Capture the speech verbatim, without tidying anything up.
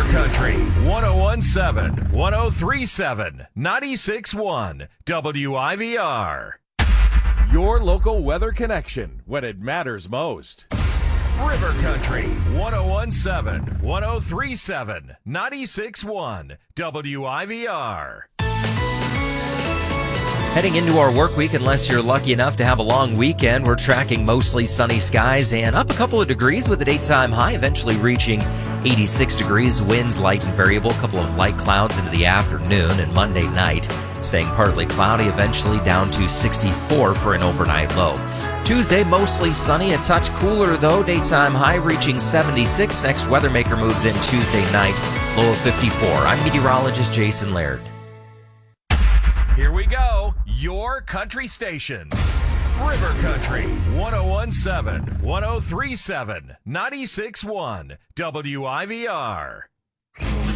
Country, one oh one point seven, one oh three point seven, ninety-six point one, W I V R. Your local weather connection when it matters most. River Country, one oh one point seven, one oh three point seven, ninety-six point one, W I V R. Heading into our work week, unless you're lucky enough to have a long weekend, we're tracking mostly sunny skies and up a couple of degrees with a daytime high eventually reaching eighty-six degrees. Winds light and variable, a couple of light clouds into the afternoon, and Monday night staying partly cloudy, eventually down to sixty-four for an overnight low. Tuesday, mostly sunny, a touch cooler though, daytime high reaching seventy-six. Next Weathermaker moves in Tuesday night, low of fifty-four. I'm meteorologist Jason Laird. Here we go, your country station. River Country, one oh one point seven, one oh three point seven, ninety-six point one, W I V R.